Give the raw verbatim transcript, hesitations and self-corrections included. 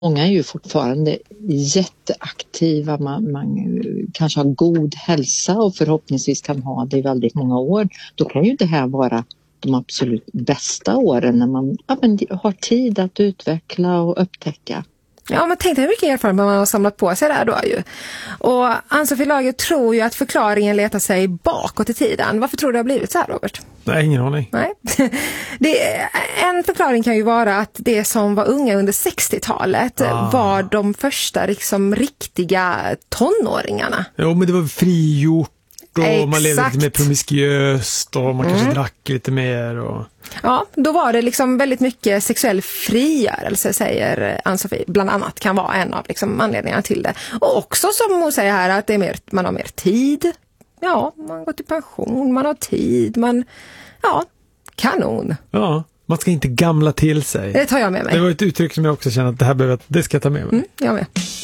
Många är ju fortfarande jätteaktiva, man, man kanske har god hälsa och förhoppningsvis kan ha det i väldigt många år. Då kan ju det här vara de absolut bästa åren när man ja, men har tid att utveckla och upptäcka. Ja, men tänk dig hur mycket erfarenhet man har samlat på sig där då ju. Och Ann-Sofie Lager tror ju att förklaringen letar sig bakåt i tiden. Varför tror du det har blivit så här, Robert? Nej, ingen aning. Nej. Det, en förklaring kan ju vara att det som var unga under sextiotalet ah. var de första liksom riktiga tonåringarna. Jo, men det var frigjort. Och Exakt. Man levde lite mer promiskuöst och man kanske mm. drack lite mer. Och... Ja, då var det liksom väldigt mycket sexuell frigörelse, säger Ann-Sofie. Bland annat kan vara en av liksom anledningarna till det. Och också som hon säger här att det är mer, man har mer tid. Ja, man går till pension, man har tid. Man, ja, kanon. Ja, man ska inte gamla till sig. Det tar jag med mig. Det var ett uttryck som jag också känner att det här behöver, det ska jag ta med mig. Mm, jag med.